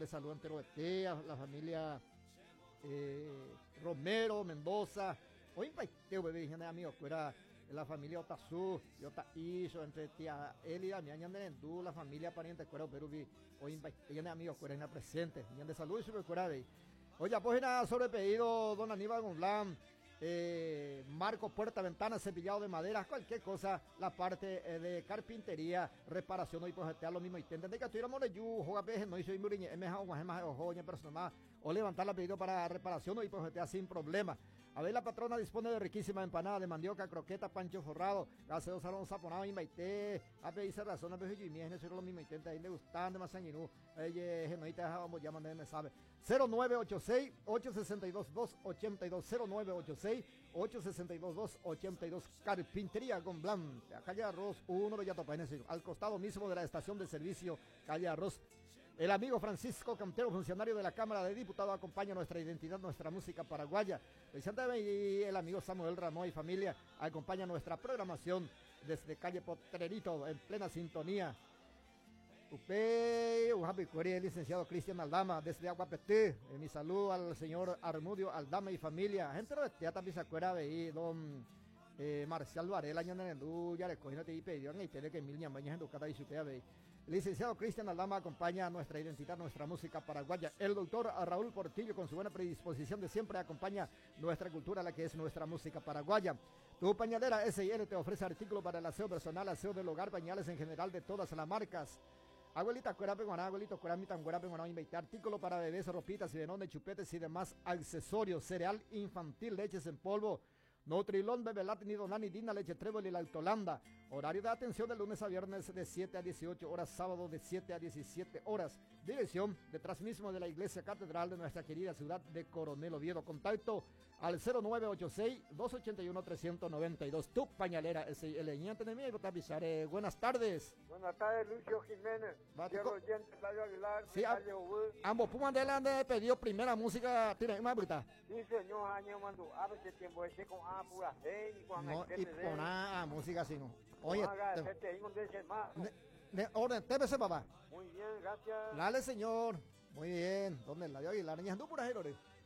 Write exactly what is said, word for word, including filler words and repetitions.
mandarle saludos entero de Tea, la familia eh, Romero, Mendoza. Hoy paiteo, bebé, dije, amigo, que era la familia Otazú, Yota Iso, entre tía Elida, mi año de la familia pariente, cuero, pero vi, hoy paiteo, amigo, que era presente, mi de salud y super cuera, ve. Oye, pues nada, sobre pedido, don Aníbal Gonlán. Eh, marco, puerta, ventana, cepillado de madera, cualquier cosa, la parte eh, de carpintería, reparación, hoy pues lo mismo, intenten de que tuviéramos de yu, juega peje, no hizo imuriñe, es mejor, más más ojo, personal, o levantar la pedido para reparación, hoy pues sin problema. A ver, la patrona dispone de riquísima empanada de mandioca, croqueta, pancho forrado, gaseoso, salón saponado, invaité, a pedir razón, a pedir y mi es lo mismo, intenta ahí le gustan de más sanguinú, ella genoita dejábamos ya mandé me sabe. cero nueve ocho seis, ocho seis dos, dos ocho dos, cero nueve ocho seis, ocho seis dos, dos ocho dos, Carpintería Gonlán, calle Arroz, uno Bellato Paines, al costado mismo de la estación de servicio, calle Arroz. El amigo Francisco Cantero, funcionario de la Cámara de Diputados, acompaña nuestra identidad, nuestra música paraguaya. Y el amigo Samuel Ramón y familia acompaña nuestra programación desde calle Potrerito, en plena sintonía. Upey, el licenciado Cristian Aldama, desde Aguapeté. Eh, mi saludo al señor Armudio Aldama y familia. Gente de ya también se acuerda de ahí, don eh, Marcial Varela, ya le recogió y pidió en el que mil ñamañas en Ducata y su ve. El licenciado Cristian Aldama acompaña nuestra identidad, nuestra música paraguaya. El doctor Raúl Portillo, con su buena predisposición de siempre, acompaña nuestra cultura, la que es nuestra música paraguaya. Tu Pañalera S I L te ofrece artículos para el aseo personal, aseo del hogar, pañales en general de todas las marcas. Abuelita cuera peguaná, abuelito cuera mi tanguera peguaná, invitar artículos para bebés, ropitas y de chupetes y demás accesorios, cereal infantil, leches en polvo, Nutrilón, Bebelat, Nidonani, Dina, Leche Trébol y la Altolanda. Horario de atención de lunes a viernes de siete a dieciocho horas, sábado de siete a diecisiete horas. Dirección detrás mismo de la Iglesia Catedral de nuestra querida ciudad de Coronel Oviedo. Contacto al cero nueve ocho seis, dos ocho uno, tres nueve dos. Tu Pañalera, ese el ñante de mí, eh, buenas tardes. Buenas tardes, Lucio Jiménez. Quiero oyente, Flavio Aguilar. Sí, a, ambos Pumas de la pedido primera música, tiene más bruta. Sí, señor, año mando, a veces tiempo ese con A pura C y con no, y con A, música así no. Oye, orden, T B C, papá. Muy bien, gracias. Dale, señor. Muy bien. ¿Dónde la dio Aguilar? Niñas, tú por ahí, Lore.